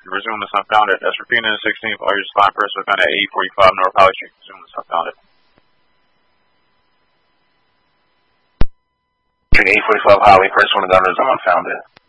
Resume the Unfounded. That's repeating the 16th. All your spot person found at 845 North Holly Street. Resume the Unfounded. Street 845 Holly, first one to go to the Unfounded.